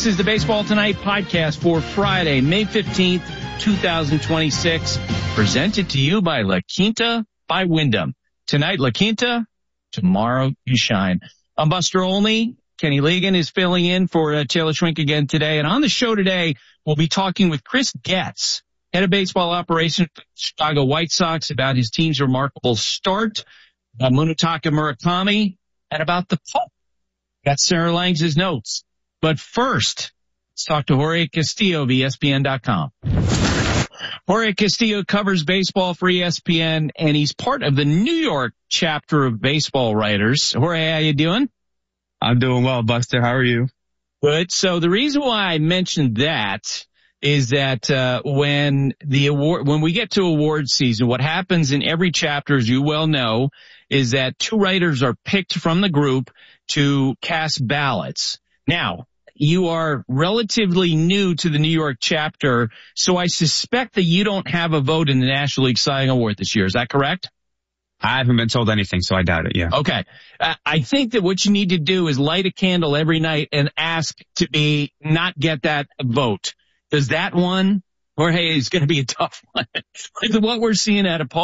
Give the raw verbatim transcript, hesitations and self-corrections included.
This is the Baseball Tonight podcast for Friday, May fifteenth, twenty twenty-six, presented to you by La Quinta by Wyndham. Tonight, La Quinta, tomorrow you shine. I'm Buster Olney. Kenny Legan is filling in for uh, Taylor Schwenk again today. And on the show today, we'll be talking with Chris Getz, head of baseball operations for the Chicago White Sox, about his team's remarkable start, about Munetaka Murakami, and about the Pope. Got Sarah Langs' notes. But first, let's talk to Jorge Castillo of E S P N dot com. Jorge Castillo covers baseball for E S P N, and he's part of the New York chapter of Baseball Writers. Jorge, how you doing? I'm doing well, Buster. How are you? Good. So the reason why I mentioned that is that uh when the award, when we get to award season, what happens in every chapter, as you well know, is that two writers are picked from the group to cast ballots. Now, you are relatively new to the New York chapter, so I suspect that you don't have a vote in the National League Cy Young Award this year. Is that correct? I haven't been told anything, so I doubt it, yeah. Okay. Uh, I think that what you need to do is light a candle every night and ask to be not get that vote. Does that one, Jorge, is going to be a tough one. Like what we're seeing out of Paul